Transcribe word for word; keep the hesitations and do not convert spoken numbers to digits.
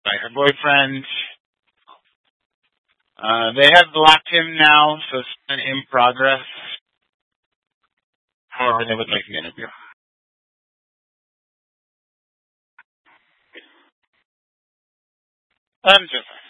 by her boyfriend. Uh, they have blocked him now, so it's in progress. However, they would like an interview. I'm just